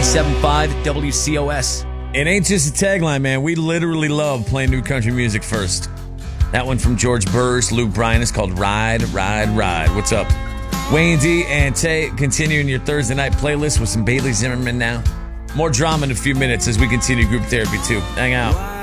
97.5 WCOS. It ain't just a tagline, man. We literally love playing new country music first. That one from George Burrs, Luke Bryan is called Ride, Ride, Ride. What's up? Wayne D and Tay continuing your Thursday night playlist with some Bailey Zimmerman now. More drama in a few minutes as we continue group therapy too. Hang out.